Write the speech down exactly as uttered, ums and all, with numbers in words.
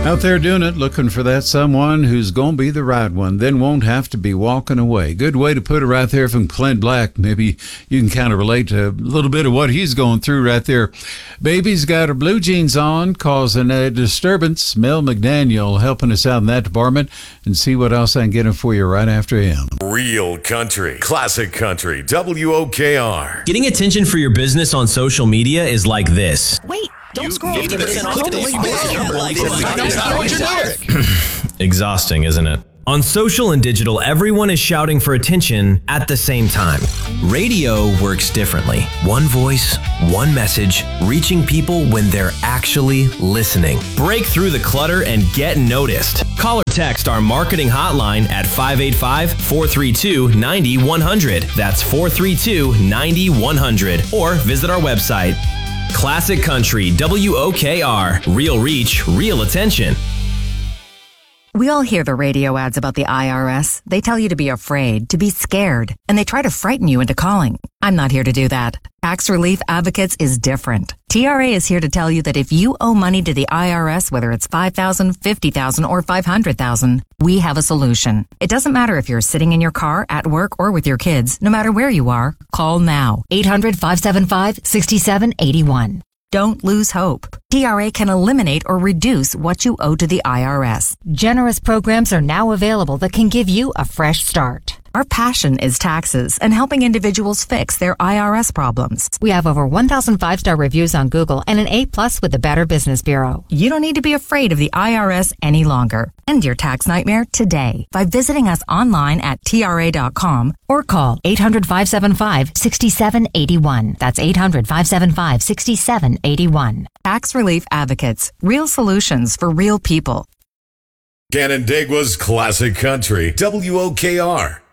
Out there doing it, looking for that someone who's going to be the right one, then won't have to be walking away. Good way to put it right there from Clint Black. Maybe you can kind of relate to a little bit of what he's going through right there. Baby's got her blue jeans on, causing a disturbance. Mel McDaniel helping us out in that department, and see what else I can get him for you right after him. Real country, classic country, W O K R. Getting attention for your business on social media is like this. Wait. Don't You scroll. fifty percent off Exhausting, isn't it? On social and digital, everyone is shouting for attention at the same time. Radio works differently. One voice, one message, reaching people when they're actually listening. Break through the clutter and get noticed. Call or text our marketing hotline at five eight five, four three two, nine one zero zero. That's four three two, nine one zero zero. Or visit our website. Classic Country, W O K R. Real reach, real attention. We all hear the radio ads about the I R S. They tell you to be afraid, to be scared, and they try to frighten you into calling. I'm not here to do that. Tax Relief Advocates is different. T R A is here to tell you that if you owe money to the I R S, whether it's five thousand dollars, fifty thousand dollars, or five hundred thousand dollars, we have a solution. It doesn't matter if you're sitting in your car, at work, or with your kids. No matter where you are, call now. eight hundred, five seven five, six seven eight one. Don't lose hope. T R A can eliminate or reduce what you owe to the I R S. Generous programs are now available that can give you a fresh start. Our passion is taxes and helping individuals fix their I R S problems. We have over one thousand five-star reviews on Google and an A plus with the Better Business Bureau. You don't need to be afraid of the I R S any longer. End your tax nightmare today by visiting us online at T R A dot com or call eight hundred, five seven five, six seven eight one. That's eight hundred, five seven five, six seven eight one. Tax Relief Advocates. Real solutions for real people. Canandaigua's classic country, W O K R.